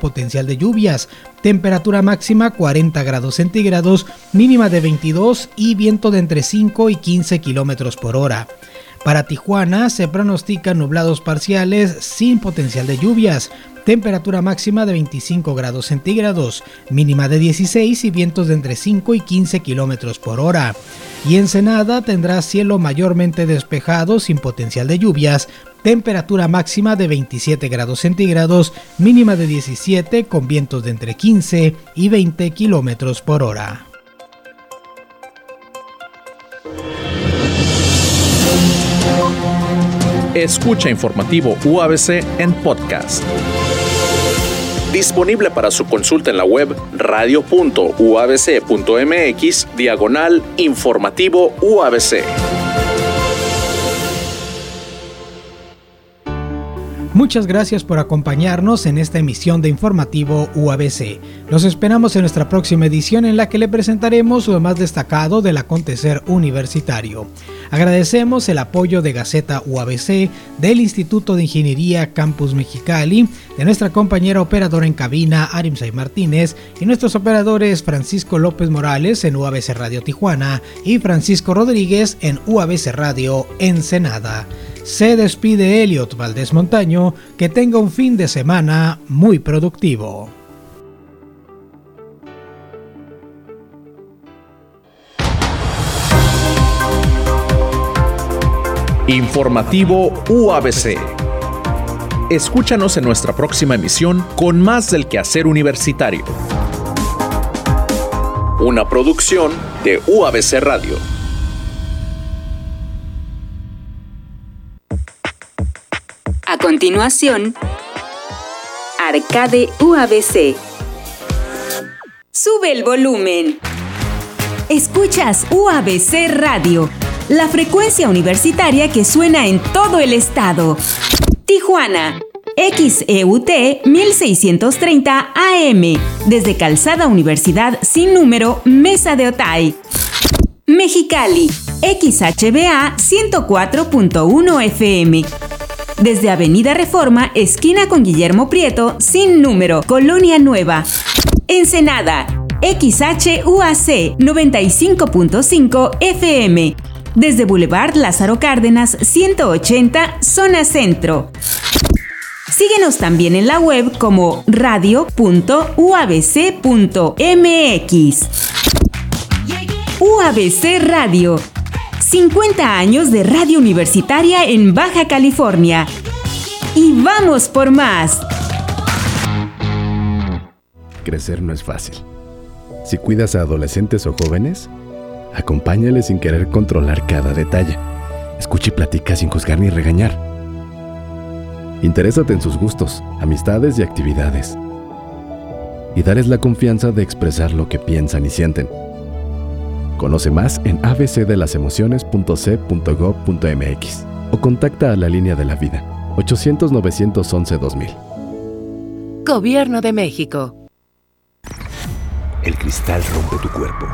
potencial de lluvias, temperatura máxima 40 grados centígrados, mínima de 22 y viento de entre 5 y 15 kilómetros por hora. Para Tijuana se pronostican nublados parciales sin potencial de lluvias, temperatura máxima de 25 grados centígrados, mínima de 16 y vientos de entre 5 y 15 kilómetros por hora. Y Ensenada tendrá cielo mayormente despejado sin potencial de lluvias, temperatura máxima de 27 grados centígrados, mínima de 17 con vientos de entre 15 y 20 kilómetros por hora. Escucha Informativo UABC en podcast. Disponible para su consulta en la web radio.uabc.mx/informativo UABC. Muchas gracias por acompañarnos en esta emisión de Informativo UABC. Los esperamos en nuestra próxima edición en la que le presentaremos lo más destacado del acontecer universitario. Agradecemos el apoyo de Gaceta UABC, del Instituto de Ingeniería Campus Mexicali, de nuestra compañera operadora en cabina Arimsay Martínez y nuestros operadores Francisco López Morales en UABC Radio Tijuana y Francisco Rodríguez en UABC Radio Ensenada. Se despide Elliot Valdés Montaño, que tenga un fin de semana muy productivo. Informativo UABC. Escúchanos en nuestra próxima emisión con más del quehacer universitario. Una producción de UABC Radio. A continuación, Arcade UABC. Sube el volumen. Escuchas UABC Radio, la frecuencia universitaria que suena en todo el estado. Tijuana, XEUT 1630 AM, desde Calzada Universidad sin número, Mesa de Otay. Mexicali, XHBA 104.1 FM. Desde Avenida Reforma, esquina con Guillermo Prieto, sin número, Colonia Nueva. Ensenada, XHUAC 95.5 FM. Desde Boulevard Lázaro Cárdenas, 180, Zona Centro. Síguenos también en la web como radio.uabc.mx. UABC Radio. 50 años de radio universitaria en Baja California. Y vamos por más. Crecer no es fácil. Si cuidas a adolescentes o jóvenes, acompáñales sin querer controlar cada detalle. Escucha y platica sin juzgar ni regañar. Interésate en sus gustos, amistades y actividades. Y dales la confianza de expresar lo que piensan y sienten. Conoce más en abcdelasemociones.c.gov.mx o contacta a la línea de la vida 800-911-2000. Gobierno de México. El cristal rompe tu cuerpo,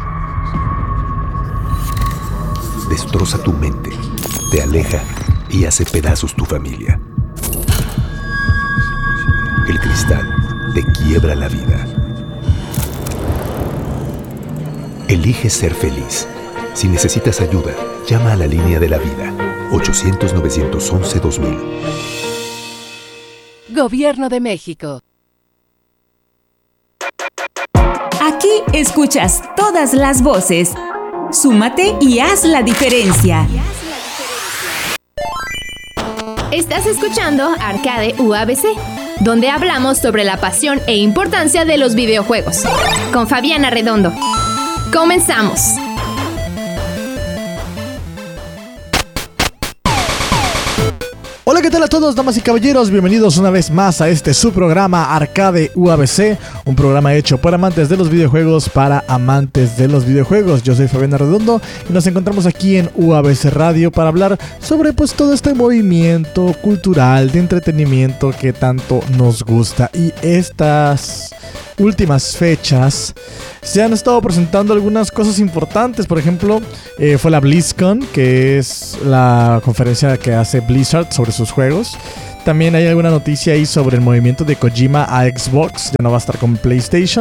destroza tu mente, te aleja y hace pedazos tu familia. El cristal te quiebra la vida. Elige ser feliz. Si necesitas ayuda, llama a la línea de la vida 800-911-2000. Gobierno de México. Aquí escuchas todas las voces. Súmate y haz la diferencia. Estás escuchando Arcade UABC, donde hablamos sobre la pasión e importancia de los videojuegos. Con Fabiana Redondo. Comenzamos. Hola, ¿qué tal a todos, damas y caballeros? Bienvenidos una vez más a este su programa Arcade UABC, un programa hecho por amantes de los videojuegos para amantes de los videojuegos. Yo soy Fabián Redondo y nos encontramos aquí en UABC Radio para hablar sobre pues todo este movimiento cultural de entretenimiento que tanto nos gusta. Y estas últimas fechas se han estado presentando algunas cosas importantes. Por ejemplo, fue la BlizzCon, que es la conferencia que hace Blizzard sobre sus juegos. También hay alguna noticia ahí sobre el movimiento de Kojima a Xbox, ya no va a estar con PlayStation.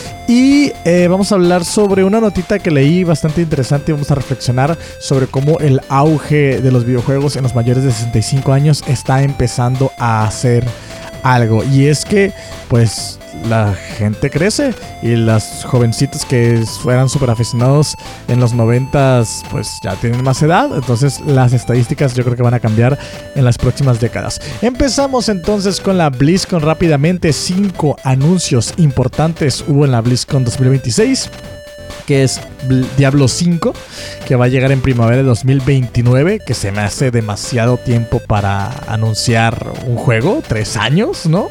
Y vamos a hablar sobre una notita que leí bastante interesante y vamos a reflexionar sobre cómo el auge de los videojuegos en los mayores de 65 años está empezando a hacer algo. Y es que, pues, la gente crece y las jovencitas que fueran súper aficionados en los 90s, pues ya tienen más edad. Entonces las estadísticas yo creo que van a cambiar en las próximas décadas. Empezamos entonces con la BlizzCon rápidamente. 5 anuncios importantes hubo en la BlizzCon 2026. Que es Diablo 5, que va a llegar en primavera de 2029, que se me hace demasiado tiempo para anunciar un juego, 3 años, ¿no?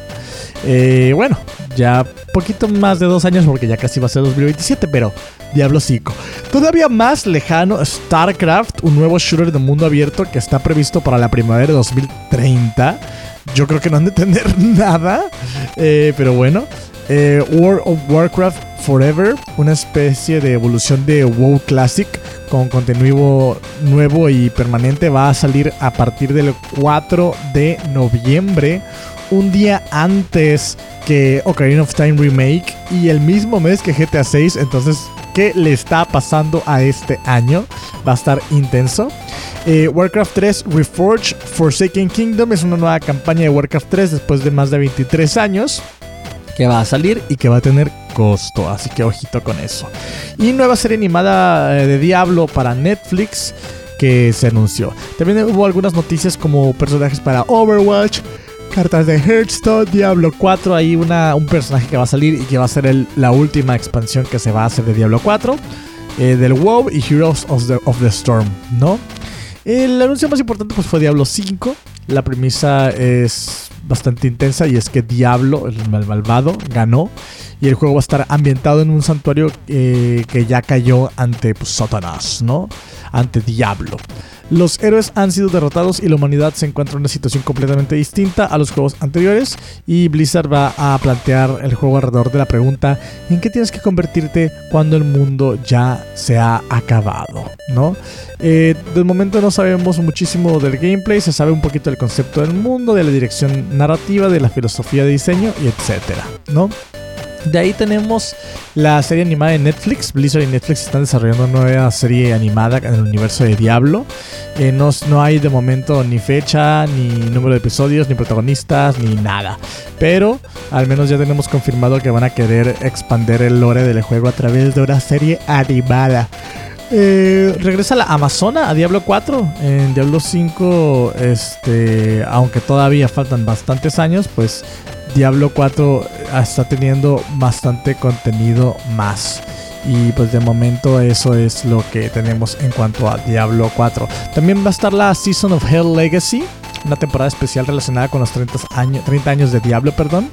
Bueno, ya poquito más de 2 años porque ya casi va a ser 2027, pero Diablo 5. Todavía más lejano, StarCraft, un nuevo shooter de mundo abierto que está previsto para la primavera de 2030. Yo creo que no han de tener nada, pero bueno. World of Warcraft Forever, una especie de evolución de WoW Classic con contenido nuevo y permanente, va a salir a partir del 4 de noviembre, un día antes que Ocarina of Time Remake y el mismo mes que GTA 6. Entonces, ¿qué le está pasando a este año? Va a estar intenso. Warcraft 3 Reforged Forsaken Kingdom es una nueva campaña de Warcraft 3 después de más de 23 años. Que va a salir y que va a tener costo, así que ojito con eso. Y nueva serie animada de Diablo para Netflix que se anunció. También hubo algunas noticias como personajes para Overwatch, cartas de Hearthstone, Diablo 4. Hay un personaje que va a salir y que va a ser la última expansión que se va a hacer de Diablo 4, del WoW y Heroes of the Storm, ¿no? El anuncio más importante pues fue Diablo 5. La premisa es bastante intensa y es que Diablo, el malvado, ganó y el juego va a estar ambientado en un santuario que ya cayó ante Satanás, ¿no? Ante Diablo. Los héroes han sido derrotados y la humanidad se encuentra en una situación completamente distinta a los juegos anteriores, y Blizzard va a plantear el juego alrededor de la pregunta: ¿en qué tienes que convertirte cuando el mundo ya se ha acabado? ¿No? De momento no sabemos muchísimo del gameplay, se sabe un poquito del concepto del mundo, de la dirección narrativa, de la filosofía de diseño y etcétera, ¿no? De ahí tenemos la serie animada de Netflix. Blizzard y Netflix están desarrollando una nueva serie animada en el universo de Diablo. No hay de momento ni fecha, ni número de episodios, ni protagonistas, ni nada. Pero al menos ya tenemos confirmado que van a querer expandir el lore del juego a través de una serie animada. Regresa la Amazona a Diablo 4. En Diablo 5, aunque todavía faltan bastantes años, pues Diablo 4 está teniendo bastante contenido más. Y pues de momento eso es lo que tenemos en cuanto a Diablo 4. También va a estar la Season of Hell Legacy, una temporada especial relacionada con los 30 años de Diablo, perdón.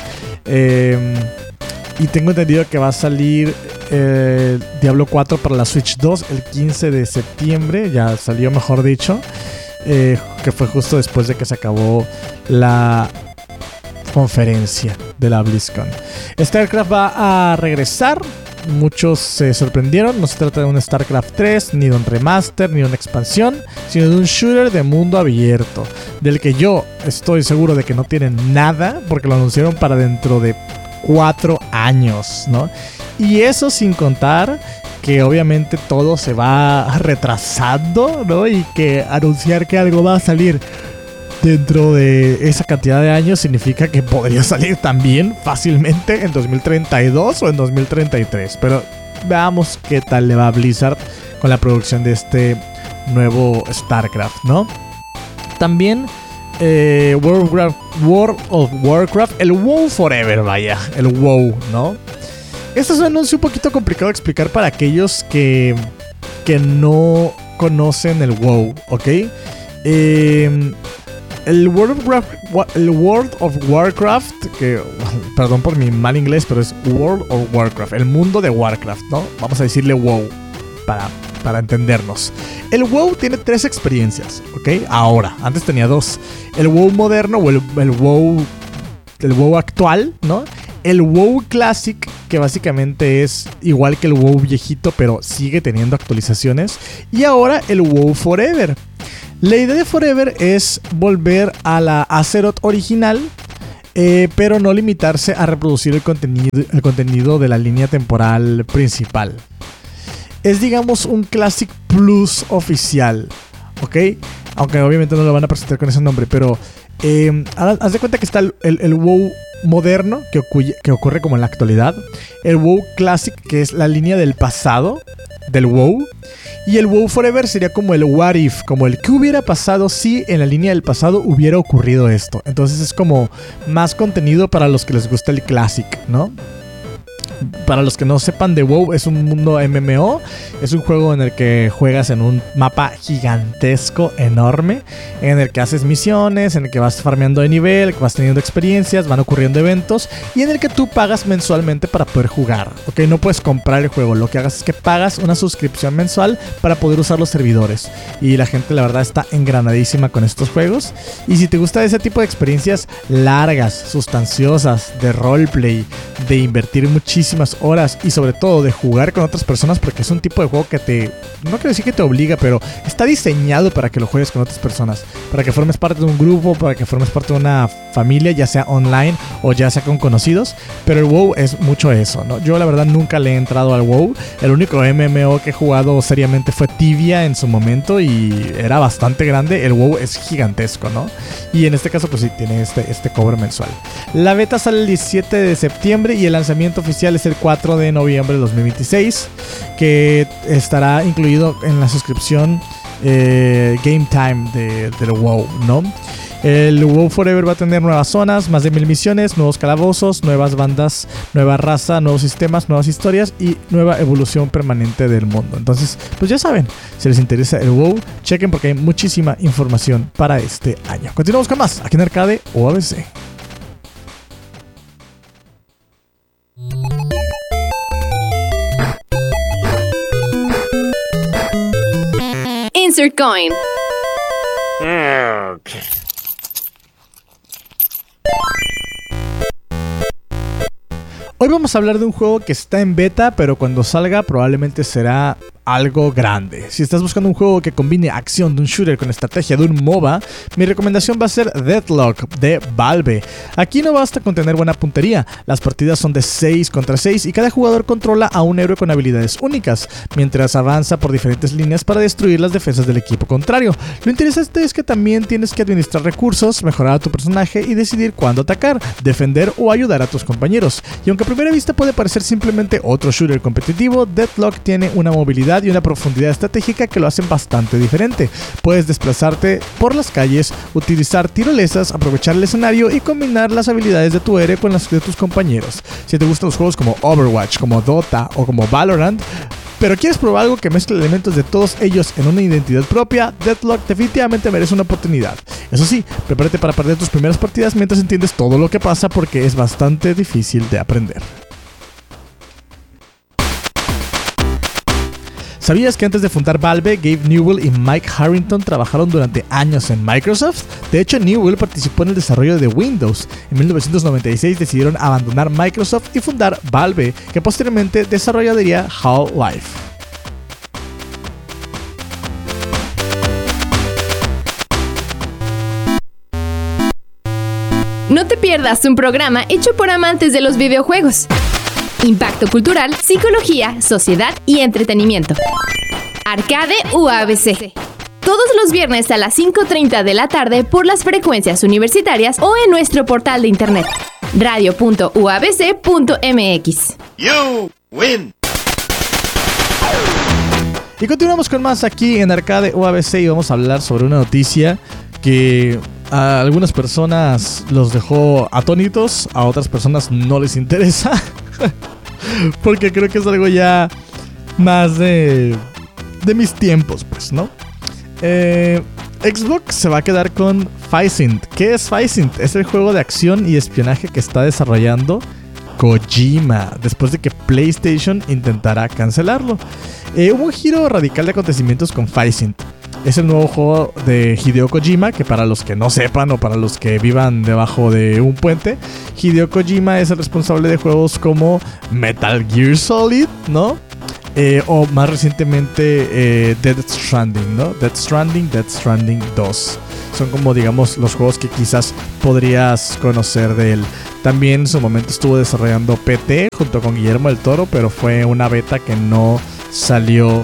Y tengo entendido que va a salir Diablo 4 para la Switch 2 el 15 de septiembre. Ya salió, mejor dicho. Que fue justo después de que se acabó la conferencia de la BlizzCon. StarCraft va a regresar. Muchos se sorprendieron. No se trata de un StarCraft 3, ni de un remaster, ni de una expansión, sino de un shooter de mundo abierto, del que yo estoy seguro de que no tienen nada, porque lo anunciaron para dentro de 4 años, ¿no? Y eso sin contar que obviamente todo se va retrasando, ¿no? Y que anunciar que algo va a salir dentro de esa cantidad de años significa que podría salir también fácilmente en 2032 o en 2033. Pero veamos qué tal le va a Blizzard con la producción de este nuevo StarCraft, ¿no? También World of Warcraft, el WoW Forever, vaya, el WoW, ¿no? Este es un anuncio un poquito complicado de explicar para aquellos que no conocen el WoW, ¿ok? El World of Warcraft, que perdón por mi mal inglés, pero es World of Warcraft, el mundo de Warcraft, ¿no? Vamos a decirle WoW para entendernos. El WoW tiene 3 experiencias, ¿ok? Ahora, antes tenía 2. El WoW moderno o el WoW actual, ¿no? El WoW Classic, que básicamente es igual que el WoW viejito, pero sigue teniendo actualizaciones. Y ahora el WoW Forever. La idea de Forever es volver a la Azeroth original, pero no limitarse a reproducir el contenido de la línea temporal principal. Es, digamos, un Classic Plus oficial, ¿ok? Aunque obviamente no lo van a presentar con ese nombre, pero haz de cuenta que está el WoW moderno, que ocurre como en la actualidad, el WoW Classic, que es la línea del pasado del WoW, y el WoW Forever sería como el what if, como el qué hubiera pasado si en la línea del pasado hubiera ocurrido esto. Entonces es como más contenido para los que les gusta el Classic, ¿no? Para los que no sepan de WoW, es un mundo MMO. Es un juego en el que juegas en un mapa gigantesco, enorme, en el que haces misiones, en el que vas farmeando de nivel, que vas teniendo experiencias, van ocurriendo eventos, y en el que tú pagas mensualmente para poder jugar. Ok, no puedes comprar el juego, lo que hagas es que pagas una suscripción mensual para poder usar los servidores. Y la gente, la verdad, está engranadísima con estos juegos. Y si te gusta ese tipo de experiencias largas, sustanciosas, de roleplay, de invertir muchísimas horas y sobre todo de jugar con otras personas, porque es un tipo de juego que no quiero decir que te obliga, pero está diseñado para que lo juegues con otras personas, para que formes parte de un grupo, para que formes parte de una familia, ya sea online o ya sea con conocidos. Pero el WoW es mucho eso, ¿no? Yo la verdad nunca le he entrado al WoW. El único MMO que he jugado seriamente fue Tibia en su momento y era bastante grande. El WoW es gigantesco, ¿no? Y en este caso pues sí, tiene este cobro mensual. La beta sale el 17 de septiembre y el lanzamiento oficial es el 4 de noviembre de 2026, que estará incluido en la suscripción Game Time del WoW, ¿no? El WoW Forever va a tener nuevas zonas, más de 1000 misiones, nuevos calabozos, nuevas bandas, nueva raza, nuevos sistemas, nuevas historias y nueva evolución permanente del mundo. Entonces, pues ya saben, si les interesa el WoW, chequen porque hay muchísima información para este año. Continuamos con más aquí en Arcade UABC. Insert coin. Okay. Hoy vamos a hablar de un juego que está en beta, pero cuando salga probablemente será algo grande. Si estás buscando un juego que combine acción de un shooter con estrategia de un MOBA, mi recomendación va a ser Deadlock de Valve. Aquí no basta con tener buena puntería, las partidas son de 6 contra 6 y cada jugador controla a un héroe con habilidades únicas, mientras avanza por diferentes líneas para destruir las defensas del equipo contrario. Lo interesante es que también tienes que administrar recursos, mejorar a tu personaje y decidir cuándo atacar, defender o ayudar a tus compañeros. Y aunque a primera vista puede parecer simplemente otro shooter competitivo, Deadlock tiene una movilidad y una profundidad estratégica que lo hacen bastante diferente. Puedes desplazarte por las calles, utilizar tirolesas, aprovechar el escenario y combinar las habilidades de tu héroe con las de tus compañeros. Si te gustan los juegos como Overwatch, como Dota o como Valorant, pero quieres probar algo que mezcle elementos de todos ellos en una identidad propia, Deadlock definitivamente merece una oportunidad. Eso sí, prepárate para perder tus primeras partidas mientras entiendes todo lo que pasa porque es bastante difícil de aprender. ¿Sabías que antes de fundar Valve, Gabe Newell y Mike Harrington trabajaron durante años en Microsoft? De hecho, Newell participó en el desarrollo de Windows. En 1996 decidieron abandonar Microsoft y fundar Valve, que posteriormente desarrollaría Half-Life. No te pierdas un programa hecho por amantes de los videojuegos. Impacto cultural, psicología, sociedad y entretenimiento. Arcade UABC. Todos los viernes a las 5:30 de la tarde por las frecuencias universitarias o en nuestro portal de internet radio.uabc.mx. You win. Y continuamos con más aquí en Arcade UABC y vamos a hablar sobre una noticia que a algunas personas los dejó atónitos, a otras personas no les interesa. Porque creo que es algo ya más de mis tiempos, pues, ¿no? Xbox se va a quedar con Physint. ¿Qué es Physint? Es el juego de acción y espionaje que está desarrollando Kojima, después de que PlayStation intentará cancelarlo. Hubo un giro radical de acontecimientos con Physint. Es el nuevo juego de Hideo Kojima, que para los que no sepan o para los que vivan debajo de un puente, Hideo Kojima es el responsable de juegos como Metal Gear Solid, ¿no? o más recientemente Death Stranding, ¿no? Death Stranding 2. Son como, digamos, los juegos que quizás podrías conocer de él. También en su momento estuvo desarrollando PT junto con Guillermo del Toro, pero fue una beta que no salió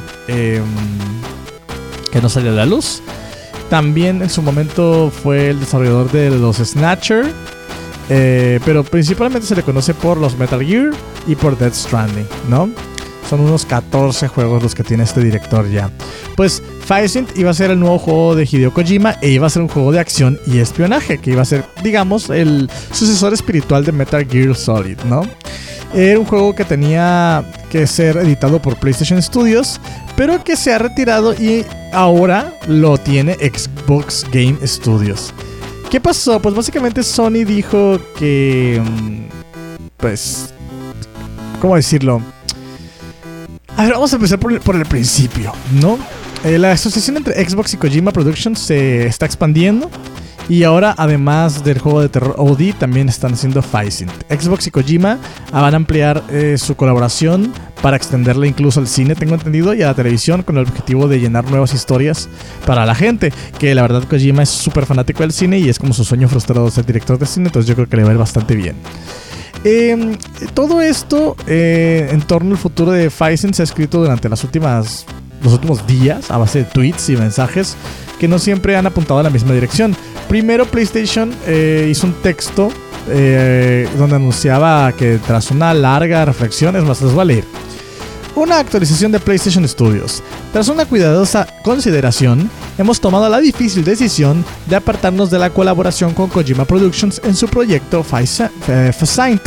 a la luz. También en su momento fue el desarrollador de los Snatcher, pero principalmente se le conoce por los Metal Gear y por Death Stranding, ¿no? Son unos 14 juegos los que tiene este director ya. Pues Physint iba a ser el nuevo juego de Hideo Kojima e iba a ser un juego de acción y espionaje, que iba a ser, digamos, el sucesor espiritual de Metal Gear Solid, ¿no? Era un juego que tenía que ser editado por PlayStation Studios, pero que se ha retirado y ahora lo tiene Xbox Game Studios. ¿Qué pasó? Pues básicamente Sony dijo que... pues... ¿cómo decirlo? A ver, vamos a empezar por el principio, ¿no? La asociación entre Xbox y Kojima Productions se está expandiendo. Y ahora, además del juego de terror OD, también están haciendo Physint. Xbox y Kojima van a ampliar su colaboración para extenderla incluso al cine, tengo entendido, y a la televisión, con el objetivo de llenar nuevas historias para la gente. Que la verdad Kojima es súper fanático del cine y es como su sueño frustrado ser director de cine, entonces yo creo que le va a ir bastante bien. Todo esto en torno al futuro de Physint se ha escrito durante los últimos días a base de tweets y mensajes que no siempre han apuntado a la misma dirección. Primero, PlayStation hizo un texto donde anunciaba que tras una larga reflexión, es más, les voy a leer. Una actualización de PlayStation Studios. Tras una cuidadosa consideración, hemos tomado la difícil decisión de apartarnos de la colaboración con Kojima Productions en su proyecto Physint,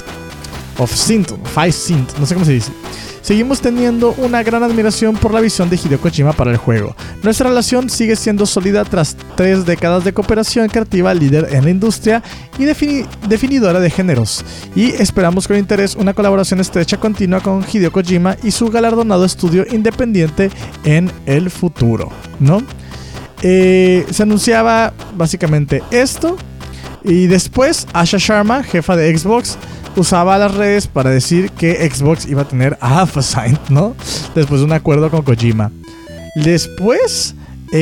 no sé cómo se dice. Seguimos teniendo una gran admiración por la visión de Hideo Kojima para el juego. Nuestra relación sigue siendo sólida tras 3 décadas de cooperación creativa, líder en la industria y definidora de géneros. Y esperamos con interés una colaboración estrecha continua con Hideo Kojima y su galardonado estudio independiente en el futuro, ¿no? Se anunciaba básicamente esto. Y después Asha Sharma, jefa de Xbox, usaba las redes para decir que Xbox iba a tener a Physint, ¿no? Después de un acuerdo con Kojima. Después,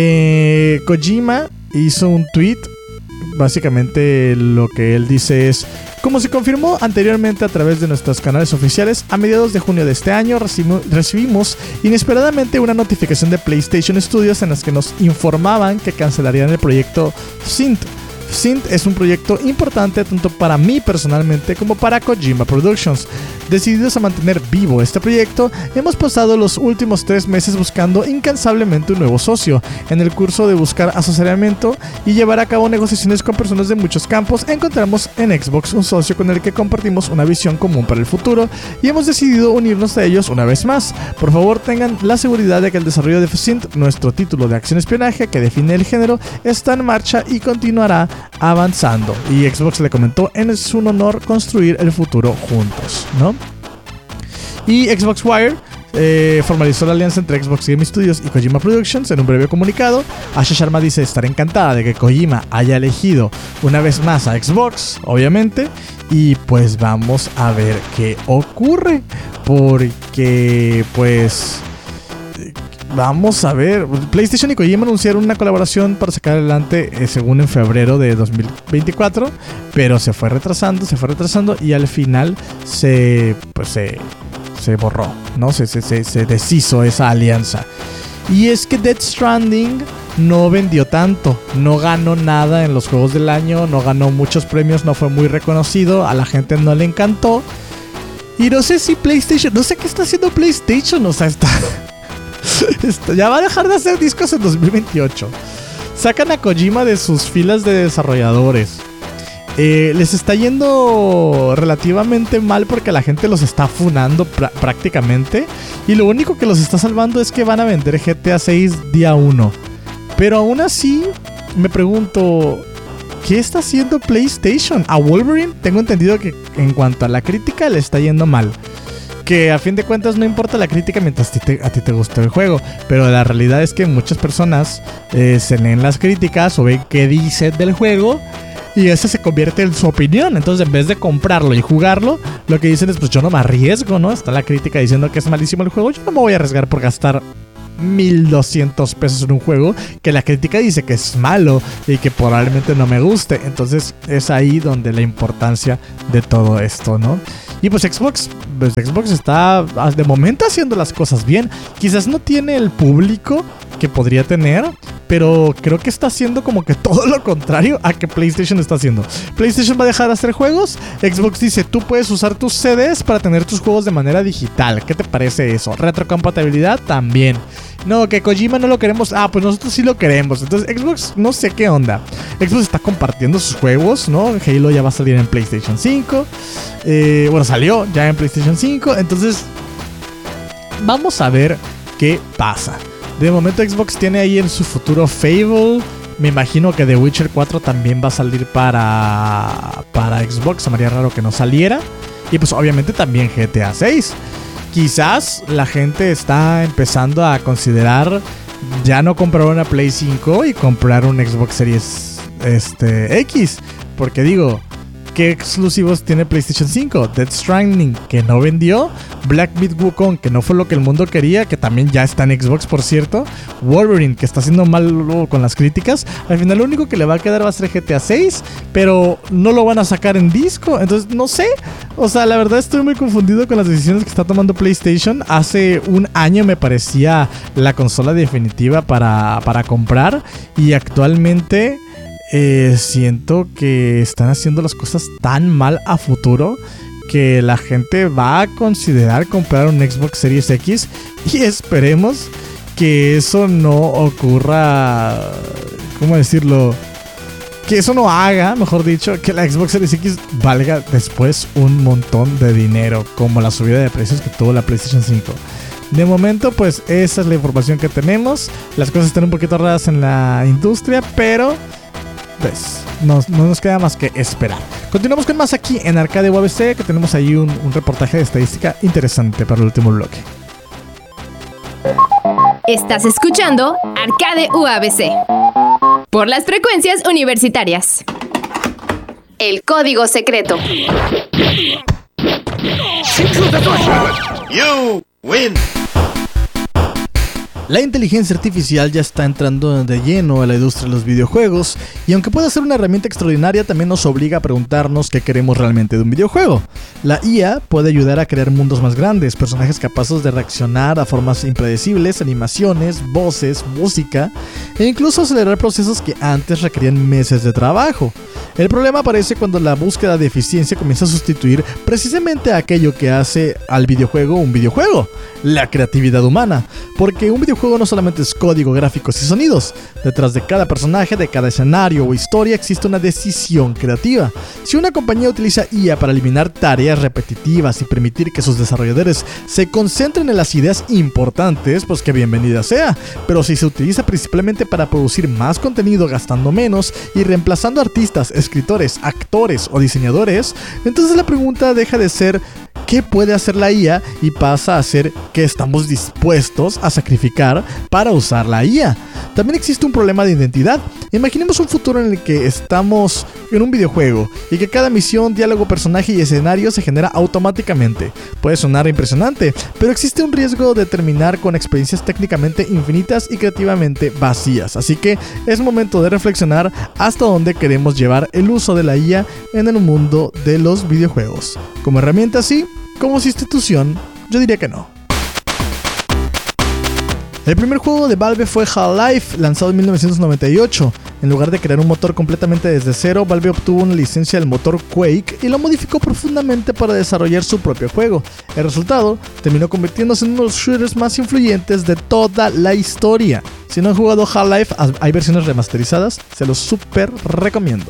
Kojima hizo un tweet. Básicamente lo que él dice es: como se confirmó anteriormente a través de nuestros canales oficiales, a mediados de junio de este año recibimos inesperadamente una notificación de PlayStation Studios en las que nos informaban que cancelarían el proyecto Physint. Physint es un proyecto importante tanto para mí personalmente como para Kojima Productions. Decididos a mantener vivo este proyecto, hemos pasado los últimos 3 meses buscando incansablemente un nuevo socio. En el curso de buscar asesoramiento y llevar a cabo negociaciones con personas de muchos campos, encontramos en Xbox un socio con el que compartimos una visión común para el futuro y hemos decidido unirnos a ellos una vez más. Por favor, tengan la seguridad de que el desarrollo de Physint, nuestro título de acción espionaje que define el género, está en marcha y continuará avanzando. Y Xbox le comentó en su honor construir el futuro juntos, ¿no? Y Xbox Wire formalizó la alianza entre Xbox Game Studios y Kojima Productions en un breve comunicado. Asha Sharma dice estar encantada de que Kojima haya elegido una vez más a Xbox, obviamente, y pues vamos a ver qué ocurre, porque pues vamos a ver. PlayStation y Kojima anunciaron una colaboración para sacar adelante, según en febrero de 2024, pero se fue retrasando y al final se borró, ¿no? Se deshizo esa alianza. Y es que Death Stranding no vendió tanto, no ganó nada en los juegos del año, no ganó muchos premios, no fue muy reconocido, a la gente no le encantó. Y no sé si PlayStation, no sé qué está haciendo PlayStation, o sea, ya va a dejar de hacer discos en 2028. Sacan a Kojima de sus filas de desarrolladores. Les está yendo relativamente mal porque la gente los está funando prácticamente. Y lo único que los está salvando es que van a vender GTA 6 día 1. Pero aún así, me pregunto, ¿qué está haciendo PlayStation? A Wolverine tengo entendido que en cuanto a la crítica le está yendo mal. Que a fin de cuentas no importa la crítica mientras a ti te guste el juego. Pero la realidad es que muchas personas se leen las críticas o ven qué dicen del juego y ese se convierte en su opinión. Entonces, en vez de comprarlo y jugarlo, lo que dicen es, pues yo no me arriesgo, ¿no? Está la crítica diciendo que es malísimo el juego. Yo no me voy a arriesgar por gastar 1,200 pesos en un juego que la crítica dice que es malo y que probablemente no me guste. Entonces es ahí donde la importancia de todo esto, ¿no? Y pues Xbox está de momento haciendo las cosas bien. Quizás no tiene el público que podría tener, pero creo que está haciendo como que todo lo contrario a que PlayStation está haciendo. PlayStation va a dejar de hacer juegos. Xbox dice, tú puedes usar tus CDs para tener tus juegos de manera digital. ¿Qué te parece eso? Retrocompatibilidad también. No, que Kojima no lo queremos. Ah, pues nosotros sí lo queremos. Entonces Xbox no sé qué onda. Xbox está compartiendo sus juegos, ¿no? Halo ya va a salir en PlayStation 5. Bueno, salió ya en PlayStation 5. Entonces vamos a ver qué pasa. De momento Xbox tiene ahí en su futuro Fable. Me imagino que The Witcher 4 también va a salir para Xbox. Se me haría raro que no saliera. Y pues obviamente también GTA 6. Quizás la gente está empezando a considerar ya no comprar una Play 5 y comprar un Xbox Series X. Porque digo, ¿qué exclusivos tiene PlayStation 5? Death Stranding, que no vendió. Black Myth Wukong, que no fue lo que el mundo quería, que también ya está en Xbox, por cierto. Wolverine, que está haciendo mal con las críticas. Al final lo único que le va a quedar va a ser GTA 6, pero no lo van a sacar en disco. Entonces, no sé. O sea, la verdad estoy muy confundido con las decisiones que está tomando PlayStation. Hace un año me parecía la consola definitiva para comprar. Y actualmente siento que están haciendo las cosas tan mal a futuro que la gente va a considerar comprar un Xbox Series X. Y esperemos que eso no ocurra. ¿Cómo decirlo? Que eso no haga, mejor dicho, que la Xbox Series X valga después un montón de dinero, como la subida de precios que tuvo la PlayStation 5. De momento, pues esa es la información que tenemos. Las cosas están un poquito raras en la industria, pero pues no nos queda más que esperar. Continuamos con más aquí en Arcade UABC, que tenemos ahí un reportaje de estadística interesante para el último bloque. Estás escuchando Arcade UABC por las frecuencias universitarias. El código secreto. You win. La inteligencia artificial ya está entrando de lleno a la industria de los videojuegos, y aunque pueda ser una herramienta extraordinaria, también nos obliga a preguntarnos qué queremos realmente de un videojuego. La IA puede ayudar a crear mundos más grandes, personajes capaces de reaccionar a formas impredecibles, animaciones, voces, música, e incluso acelerar procesos que antes requerían meses de trabajo. El problema aparece cuando la búsqueda de eficiencia comienza a sustituir precisamente aquello que hace al videojuego un videojuego, la creatividad humana, porque un videojuego no solamente es código, gráficos y sonidos. Detrás de cada personaje, de cada escenario o historia existe una decisión creativa. Si una compañía utiliza IA para eliminar tareas repetitivas y permitir que sus desarrolladores se concentren en las ideas importantes, pues que bienvenida sea. Pero si se utiliza principalmente para producir más contenido gastando menos y reemplazando artistas, escritores, actores o diseñadores, entonces la pregunta deja de ser ¿qué puede hacer la IA? Y pasa a ser ¿qué estamos dispuestos a sacrificar para usar la IA? También existe un problema de identidad. Imaginemos un futuro en el que estamos en un videojuego y que cada misión, diálogo, personaje y escenario se genera automáticamente. Puede sonar impresionante, pero existe un riesgo de terminar con experiencias técnicamente infinitas y creativamente vacías. Así que es momento de reflexionar hasta dónde queremos llevar el uso de la IA en el mundo de los videojuegos. Como herramienta sí, como institución, yo diría que no. El primer juego de Valve fue Half-Life, lanzado en 1998. En lugar de crear un motor completamente desde cero, Valve obtuvo una licencia del motor Quake y lo modificó profundamente para desarrollar su propio juego. El resultado terminó convirtiéndose en uno de los shooters más influyentes de toda la historia. Si no han jugado Half-Life, hay versiones remasterizadas, se los súper recomiendo.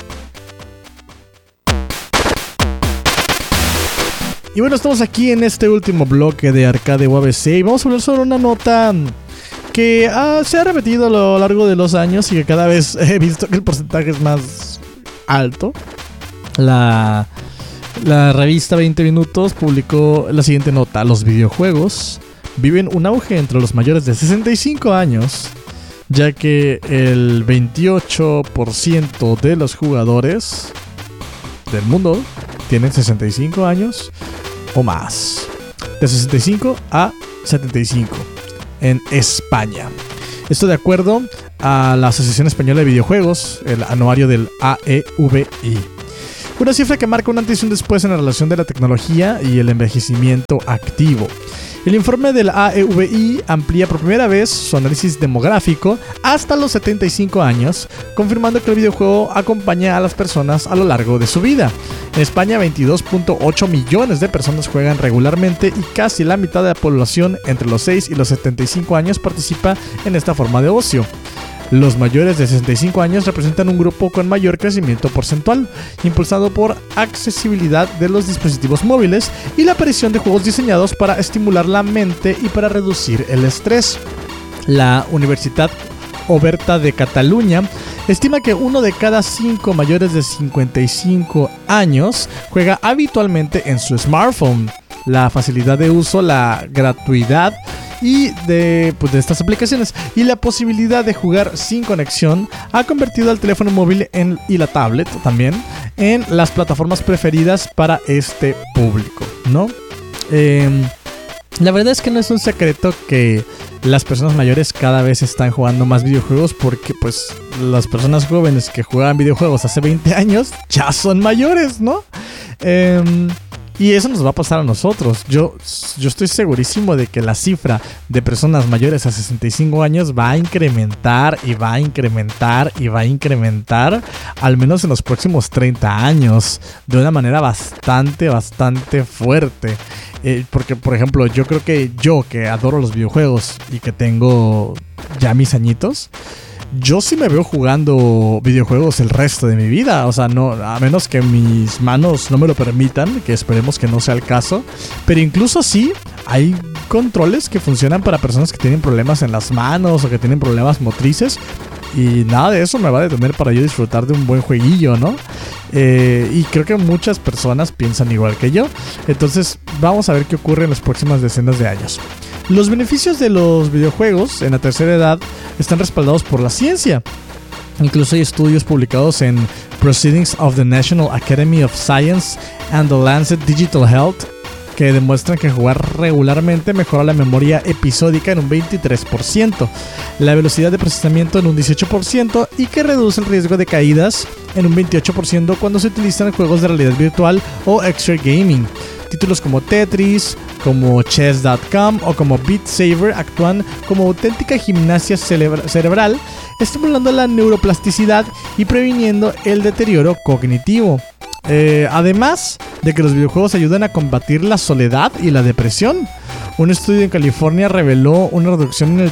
Y bueno, estamos aquí en este último bloque de Arcade UABC y vamos a hablar sobre una nota que se ha repetido a lo largo de los años y que cada vez he visto que el porcentaje es más alto. La revista 20 Minutos publicó la siguiente nota: los videojuegos viven un auge entre los mayores de 65 años. ya que el 28% de los jugadores del mundo tienen 65 años o más. De 65 a 75 en España. Esto de acuerdo a la Asociación Española de Videojuegos, el anuario del AEVI. Una cifra que marca un antes y un después en la relación de la tecnología y el envejecimiento activo. El informe del AEVI amplía por primera vez su análisis demográfico hasta los 75 años, confirmando que el videojuego acompaña a las personas a lo largo de su vida. En España, 22.8 millones de personas juegan regularmente y casi la mitad de la población entre los 6 y los 75 años participa en esta forma de ocio. Los mayores de 65 años representan un grupo con mayor crecimiento porcentual, impulsado por accesibilidad de los dispositivos móviles y la aparición de juegos diseñados para estimular la mente y para reducir el estrés. La Universitat Oberta de Cataluña estima que 1 de cada 5 mayores de 55 años juega habitualmente en su smartphone. La facilidad de uso, la gratuidad y de estas aplicaciones y la posibilidad de jugar sin conexión ha convertido al teléfono móvil y la tablet también en las plataformas preferidas para este público, ¿no? La verdad es que no es un secreto que las personas mayores cada vez están jugando más videojuegos porque pues las personas jóvenes que jugaban videojuegos hace 20 años ya son mayores, ¿no? Y eso nos va a pasar a nosotros. Yo estoy segurísimo de que la cifra de personas mayores a 65 años va a incrementar y va a incrementar y va a incrementar al menos en los próximos 30 años de una manera bastante fuerte. Porque, por ejemplo, yo creo que yo que adoro los videojuegos y que tengo ya mis añitos, yo sí me veo jugando videojuegos el resto de mi vida. O sea, no, a menos que mis manos no me lo permitan, que esperemos que no sea el caso. Pero incluso así, hay controles que funcionan para personas que tienen problemas en las manos o que tienen problemas motrices. Y nada de eso me va a detener para yo disfrutar de un buen jueguillo, ¿no? Y creo que muchas personas piensan igual que yo. Entonces vamos a ver qué ocurre en las próximas decenas de años. Los beneficios de los videojuegos en la tercera edad están respaldados por la ciencia. Incluso hay estudios publicados en Proceedings of the National Academy of Science and the Lancet Digital Health que demuestran que jugar regularmente mejora la memoria episódica en un 23%, la velocidad de procesamiento en un 18% y que reduce el riesgo de caídas en un 28% cuando se utilizan juegos de realidad virtual o X-Ray Gaming. Títulos como Tetris, como Chess.com o como Beat Saber actúan como auténtica gimnasia cerebral, estimulando la neuroplasticidad y previniendo el deterioro cognitivo. Además de que los videojuegos ayudan a combatir la soledad y la depresión. Un estudio en California reveló una reducción en el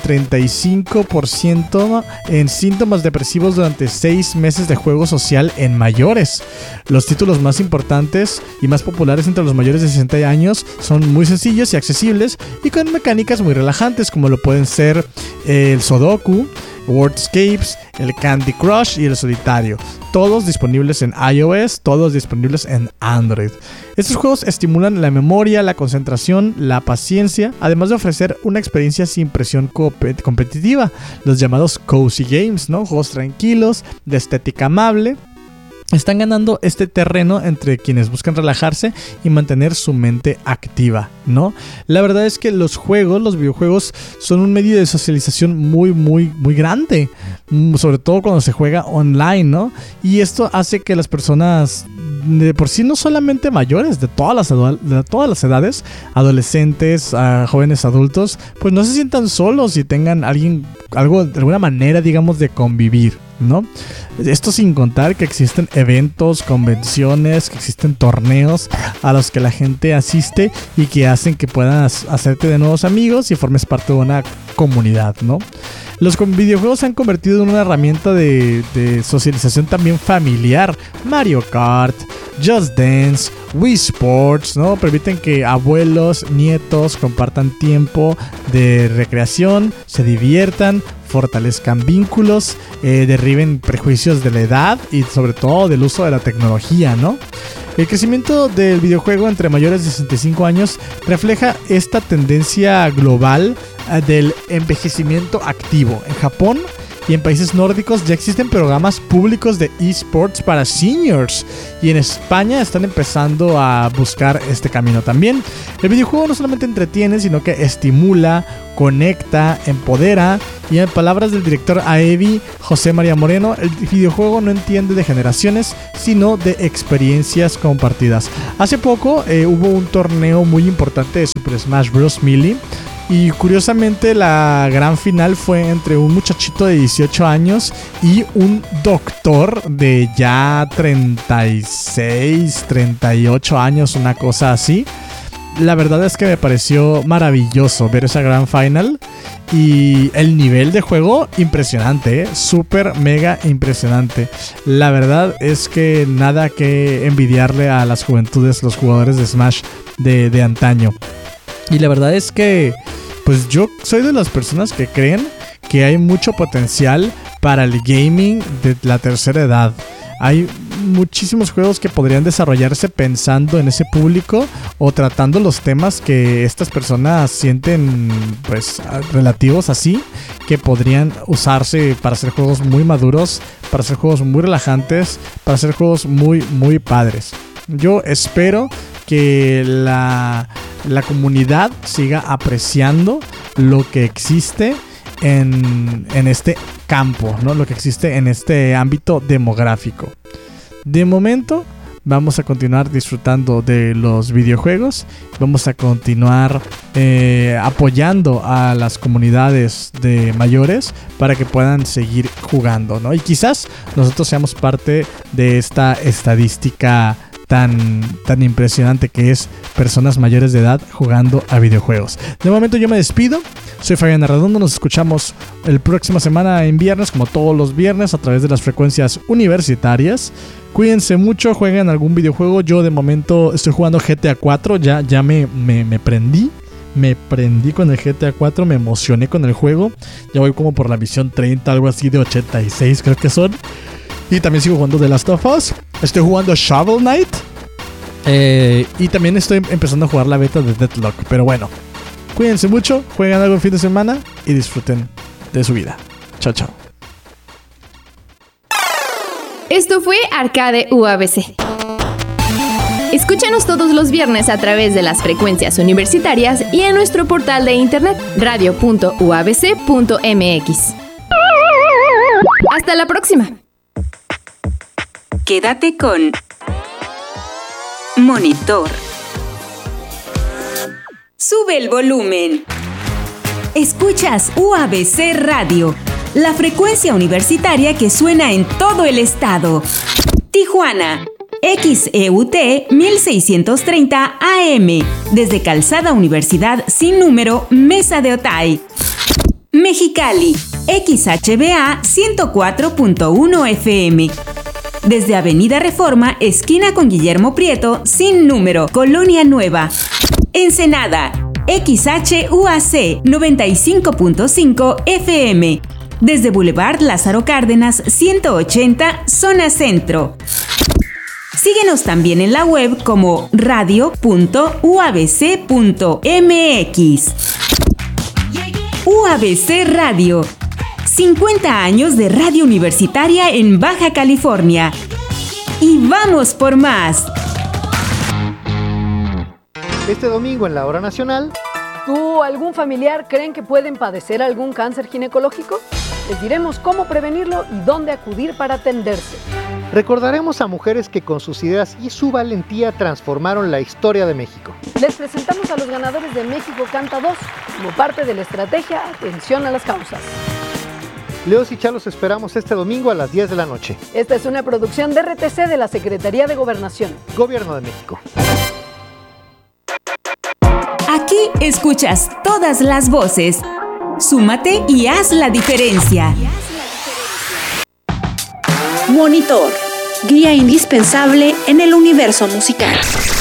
35% en síntomas depresivos durante 6 meses de juego social en mayores. Los títulos más importantes y más populares entre los mayores de 60 años son muy sencillos y accesibles y con mecánicas muy relajantes como lo pueden ser el Sudoku, Wordscapes, el Candy Crush y el Solitario. Todos disponibles en iOS, todos disponibles en Android. Estos juegos estimulan la memoria, la concentración, la paciencia, además de ofrecer una experiencia sin presión competitiva, los llamados cozy games, ¿no? Juegos tranquilos, de estética amable. Están ganando este terreno entre quienes buscan relajarse y mantener su mente activa, ¿no? La verdad es que los videojuegos son un medio de socialización muy grande, sobre todo cuando se juega online, ¿no? Y esto hace que las personas de por sí, no solamente mayores, de todas las edades, adolescentes, jóvenes adultos, pues no se sientan solos y tengan algo de alguna manera, digamos, de convivir, ¿no? Esto sin contar que existen eventos, convenciones, que existen torneos a los que la gente asiste y que hacen que puedas hacerte de nuevos amigos y formes parte de una comunidad, ¿no? Los videojuegos se han convertido en una herramienta de socialización también familiar. Mario Kart, Just Dance, Wii Sports, ¿no? Permiten que abuelos, nietos compartan tiempo de recreación, se diviertan, fortalezcan vínculos, derriben prejuicios de la edad y sobre todo del uso de la tecnología, ¿no? El crecimiento del videojuego entre mayores de 65 años refleja esta tendencia global del envejecimiento activo. En Japón, y en países nórdicos ya existen programas públicos de eSports para seniors, y en España están empezando a buscar este camino también. El videojuego no solamente entretiene, sino que estimula, conecta, empodera, y en palabras del director AEVI, José María Moreno, el videojuego no entiende de generaciones, sino de experiencias compartidas. Hace poco hubo un torneo muy importante de Super Smash Bros. Melee, y curiosamente la gran final fue entre un muchachito de 18 años y un doctor de ya 36, 38 años, una cosa así. La verdad es que me pareció maravilloso ver esa gran final, y el nivel de juego impresionante, súper mega impresionante. La verdad es que nada que envidiarle a las juventudes, los jugadores de Smash de antaño. Y la verdad es que pues yo soy de las personas que creen que hay mucho potencial para el gaming de la tercera edad. Hay muchísimos juegos que podrían desarrollarse pensando en ese público o tratando los temas que estas personas sienten pues relativos así, que podrían usarse para hacer juegos muy maduros, para hacer juegos muy relajantes, para hacer juegos muy muy padres. Yo espero que la comunidad siga apreciando lo que existe en este campo, ¿no? Lo que existe en este ámbito demográfico. De momento vamos a continuar disfrutando de los videojuegos, vamos a continuar apoyando a las comunidades de mayores para que puedan seguir jugando, ¿no? Y quizás nosotros seamos parte de esta estadística tan impresionante que es personas mayores de edad jugando a videojuegos. De momento yo me despido, soy Fabián Arredondo, nos escuchamos el próxima semana en viernes, como todos los viernes, a través de las frecuencias universitarias. Cuídense mucho, jueguen algún videojuego. Yo de momento estoy jugando GTA 4, ya me prendí. Me prendí con el GTA 4, me emocioné con el juego. Ya voy como por la misión 30, algo así de 86 creo que son. Y también sigo jugando The Last of Us. Estoy jugando Shovel Knight. Y también estoy empezando a jugar la beta de Deadlock. Pero bueno, cuídense mucho, jueguen algo el fin de semana y disfruten de su vida. Chao, chao. Esto fue Arcade UABC. Escúchanos todos los viernes a través de las frecuencias universitarias y en nuestro portal de internet radio.uabc.mx. Hasta la próxima. Quédate con Monitor. Sube el volumen. Escuchas UABC Radio, la frecuencia universitaria que suena en todo el estado. Tijuana, XEUT 1630 AM, desde Calzada Universidad sin número, Mesa de Otay. Mexicali, XHBA 104.1 FM. Desde Avenida Reforma, esquina con Guillermo Prieto, sin número, Colonia Nueva. Ensenada, XHUAC 95.5 FM. Desde Boulevard Lázaro Cárdenas, 180, Zona Centro. Síguenos también en la web como radio.uabc.mx. UABC Radio. 50 años de radio universitaria en Baja California. Y vamos por más. Este domingo en la Hora Nacional. ¿Tú o algún familiar creen que pueden padecer algún cáncer ginecológico? Les diremos cómo prevenirlo y dónde acudir para atenderse. Recordaremos a mujeres que con sus ideas y su valentía transformaron la historia de México. Les presentamos a los ganadores de México Canta 2 como parte de la estrategia Atención a las Causas. Leos y Chalos esperamos este domingo a las 10 de la noche. Esta es una producción de RTC de la Secretaría de Gobernación. Gobierno de México. Aquí escuchas todas las voces. Súmate y haz la diferencia. Monitor, guía indispensable en el universo musical.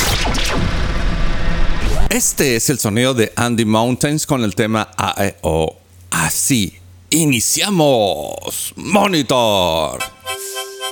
Este es el sonido de Andy Mountains con el tema AEO. Así iniciamos Monitor.